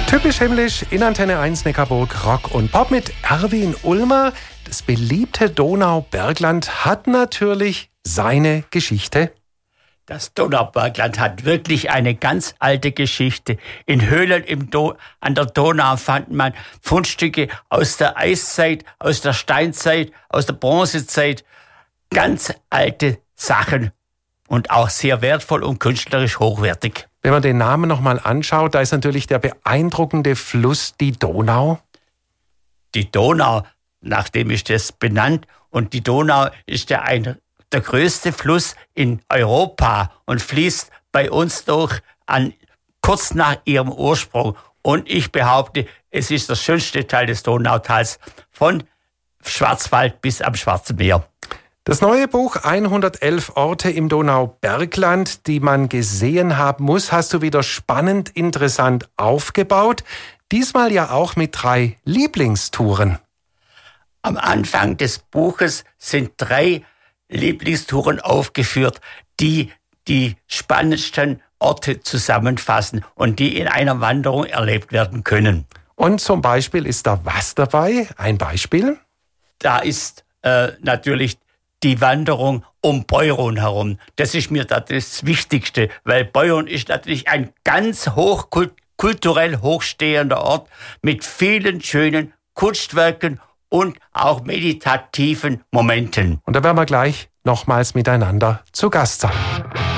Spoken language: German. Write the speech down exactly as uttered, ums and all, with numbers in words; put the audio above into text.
Typisch himmlisch in Antenne eins Neckarburg Rock und Pop mit Erwin Ulmer. Das beliebte Donaubergland hat natürlich seine Geschichte. Das Donaubergland hat wirklich eine ganz alte Geschichte. In Höhlen im Do- an der Donau fand man Fundstücke aus der Eiszeit, aus der Steinzeit, aus der Bronzezeit. Ganz alte Sachen und auch sehr wertvoll und künstlerisch hochwertig. Wenn man den Namen nochmal anschaut, da ist natürlich der beeindruckende Fluss die Donau. Die Donau, nach dem ist das benannt. Und die Donau ist ja ein, der größte Fluss in Europa und fließt bei uns durch an, kurz nach ihrem Ursprung. Und ich behaupte, es ist der schönste Teil des Donautals von Schwarzwald bis am Schwarzen Meer. Das neue Buch hundertelf Orte im Donaubergland, die man gesehen haben muss, hast du wieder spannend interessant aufgebaut. Diesmal ja auch mit drei Lieblingstouren. Am Anfang des Buches sind drei Lieblingstouren aufgeführt, die die spannendsten Orte zusammenfassen und die in einer Wanderung erlebt werden können. Und zum Beispiel ist da was dabei? Ein Beispiel? Da ist äh, natürlich die Wanderung um Beuron herum. Das ist mir das Wichtigste, weil Beuron ist natürlich ein ganz hoch, kulturell hochstehender Ort mit vielen schönen Kunstwerken und auch meditativen Momenten. Und da werden wir gleich nochmals miteinander zu Gast sein.